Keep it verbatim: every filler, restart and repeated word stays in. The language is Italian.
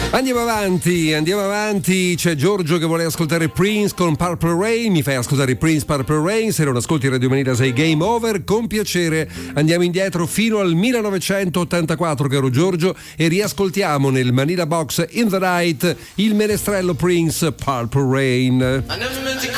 Andiamo avanti, andiamo avanti. C'è Giorgio che vuole ascoltare Prince con Purple Rain. Mi fai ascoltare Prince Purple Rain. Se non ascolti Radio Manila sei game over. Con piacere andiamo indietro fino al millenovecentottantaquattro, caro Giorgio, e riascoltiamo nel Manila Box In the Night il menestrello Prince Purple Rain.